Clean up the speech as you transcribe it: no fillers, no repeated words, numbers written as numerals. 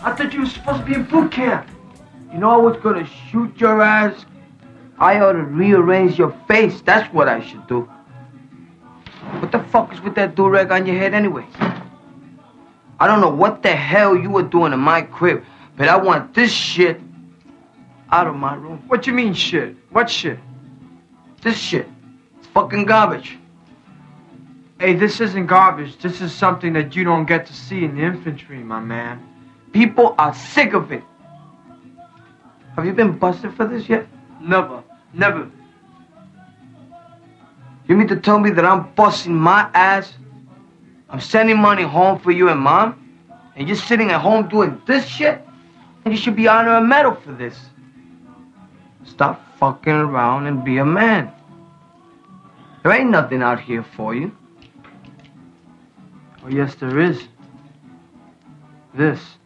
I thought you were supposed to be in boot camp. You know I was gonna shoot your ass. I ought to rearrange your face. That's what I should do. What the fuck is with that do-rag on your head anyway? I don't know what the hell you were doing in my crib, but I want this shit out of my room. What you mean shit? What shit? This shit. It's fucking garbage. Hey, this isn't garbage. This is something that you don't get to see in the infantry, my man. People are sick of it. Have you been busted for this yet? Never. Never. You mean to tell me that I'm busting my ass? I'm sending money home for you and Mom? And you're sitting at home doing this shit? And you should be honored a medal for this. Stop fucking around and be a man. There ain't nothing out here for you. Oh, yes, there is. This.